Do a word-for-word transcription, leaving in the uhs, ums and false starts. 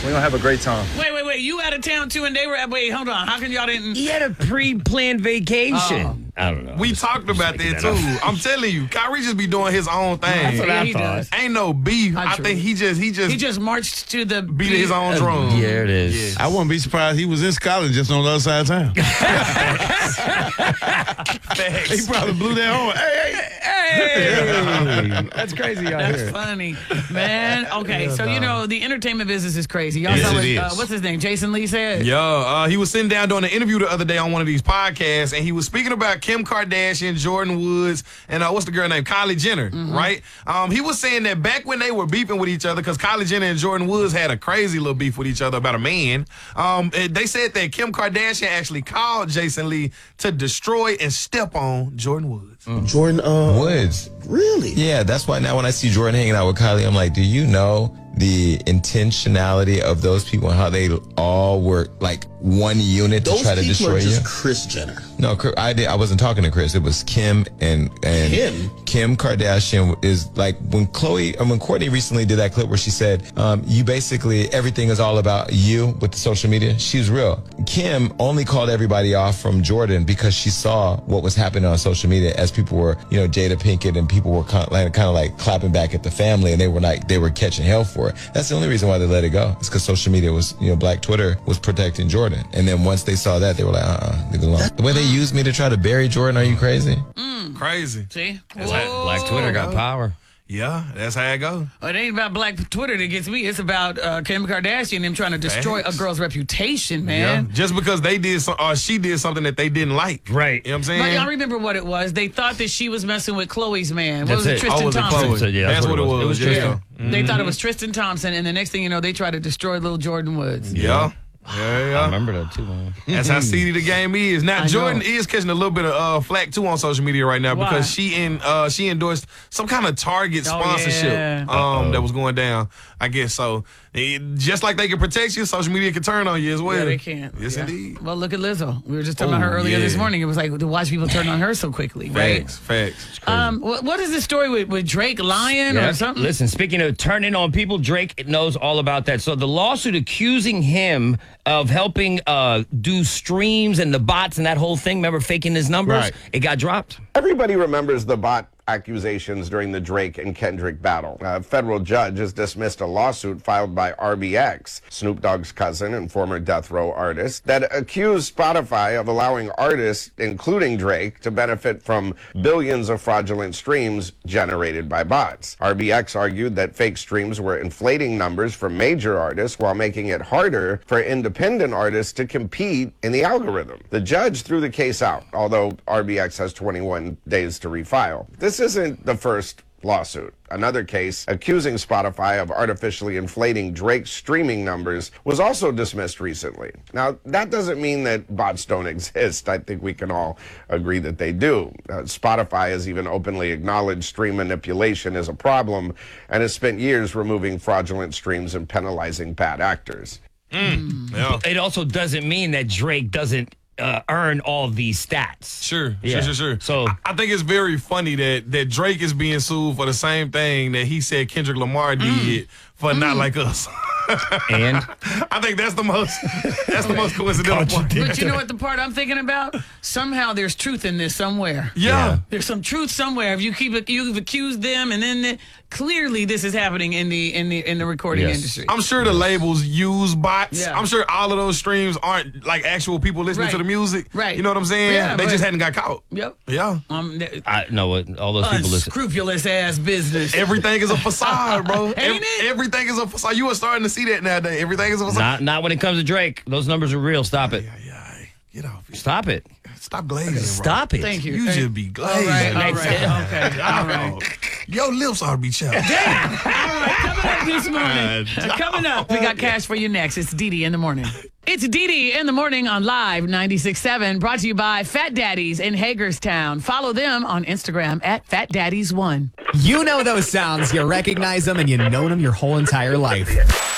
We're gonna have a great time. Wait, wait, wait. You out of town too, and they were. Wait, hold on. How can y'all didn't? He had a pre-planned vacation. Oh. I don't know. We Just- talked just about making that, that too. up. I'm telling you, Kyrie just be doing his own thing. That's what Yeah, I he thought. does. Ain't no beef. Not I true. think he just he just He just marched to the beat his own drum. Yeah, there it is. Yeah. I wouldn't be surprised he was in Scotland just on the other side of town. He probably blew that horn. Hey, hey. Hey, that's crazy out That's here. funny, man. Okay, so you know the entertainment business is crazy. Y'all Yes, saw what, it uh, is. what's his name? Jason Lee said. Yeah, uh, he was sitting down doing an interview the other day on one of these podcasts, and he was speaking about Kim Kardashian, Jordan Woods, and uh, what's the girl name? Kylie Jenner, right? Um, he was saying that back when they were beefing with each other, because Kylie Jenner and Jordan Woods had a crazy little beef with each other about a man, um, and they said that Kim Kardashian actually called Jason Lee to destroy and step on Jordan Woods. Jordan uh, Woods. Really? Yeah, that's why now when I see Jordan hanging out with Kylie, I'm like, do you know the intentionality of those people and how they all work like one unit to Those try to people destroy are just you? Kris Jenner. No, Chris- I did. I wasn't talking to Chris. It was Kim and and Kim? Kim Kardashian is like when Chloe, uh, when Courtney recently did that clip where she said, um, "You basically everything is all about you with the social media." She's real. Kim only called everybody off from Jordan because she saw what was happening on social media as people were, you know, Jada Pinkett and people were kind of like, kind of like clapping back at the family, and they were like they were catching hell for it. That's the only reason why they let it go. It's because social media was, you know, Black Twitter was protecting Jordan, and then once they saw that, they were like, uh-uh, leave it alone. The way they used me to try to bury Jordan, are you crazy? Crazy. See, Black, Black Twitter got power. Yeah, that's how it goes. It ain't about Black Twitter that gets me. It's about uh, Kim Kardashian and them trying to destroy Facts. a girl's reputation, Yeah, man. just because they did some, or she did something that they didn't like. Right. You know what I'm saying? But y'all remember what it was? They thought that she was messing with Chloe's man. What That's was it? it. Tristan Oh, was it Thompson. Chloe? So, yeah, that's, that's what it was. what it was. It was yeah. Tristan. They thought it was Tristan Thompson, and the next thing you know, they tried to destroy little Jordan Woods. Yeah. Yeah, I yeah. remember that too, man. That's how seedy the game is. Now I Jordan know. is catching a little bit of uh, flack too on social media right now Why? because she in uh, she endorsed some kind of Target Oh, sponsorship yeah. um, that was going down. I guess so. It- just like they can protect you, social media can turn on you as well. Yeah, they can't. Yes, Yeah. indeed. Well, look at Lizzo. We were just talking Oh, about her earlier yeah. this morning. It was like to watch people turn on her so quickly, right? Facts, facts. Um, what, what is this story with, with Drake lying Yeah. or something? Listen, speaking of turning on people, Drake knows all about that. So the lawsuit accusing him of helping uh, do streams and the bots and that whole thing, remember faking his numbers? Right. It got dropped. Everybody remembers the bot accusations during the Drake and Kendrick battle. A federal judge has dismissed a lawsuit filed by R B X, Snoop Dogg's cousin and former death row artist, that accused Spotify of allowing artists, including Drake, to benefit from billions of fraudulent streams generated by bots. R B X argued that fake streams were inflating numbers for major artists while making it harder for independent artists to compete in the algorithm. The judge threw the case out, although R B X has twenty-one days to refile. This isn't the first lawsuit. Another case accusing Spotify of artificially inflating Drake's streaming numbers was also dismissed recently. Now, that doesn't mean that bots don't exist. I think we can all agree that they do. Uh, Spotify has even openly acknowledged stream manipulation as a problem and has spent years removing fraudulent streams and penalizing bad actors. Yeah. It also doesn't mean that Drake doesn't uh, earn all these stats. Sure, Yeah. sure, sure, sure. So- I, I think it's very funny that that Drake is being sued for the same thing that he said Kendrick Lamar did for Not Like Us. And I think that's the most that's the most coincidental part. But you know what the part I'm thinking about? Somehow there's truth in this somewhere. Yeah. There's some truth somewhere. If you keep it, you've accused them, and then the, clearly this is happening in the in the in the recording Yes. industry. I'm sure the labels use bots. Yeah. I'm sure all of those streams aren't like actual people listening Right. to the music. Right. You know what I'm saying? Yeah, they but- just hadn't got caught. Yep. Yeah. Um, th- I know what all those people listen. unscrupulous ass business. Everything is a facade, bro. Ain't Ev- it? Everything is a facade. You are starting to see that nowadays. Everything is a facade. Not not when it comes to Drake. Those numbers are real. Stop it. Yeah, yeah. Get off. Stop it. Stop glazing, bro. Stop it. Thank you. You Thank- just be All glazing. right, all Makes right, sense. okay, all right. Your lips ought to be chapped. Coming up this morning. Coming up, we got cash for you next. It's Dee Dee in the morning. It's Dee Dee in the morning on Live ninety-six point seven, brought to you by Fat Daddies in Hagerstown. Follow them on Instagram at Fat Daddies one. You know those sounds, you recognize them, and you know them your whole entire life.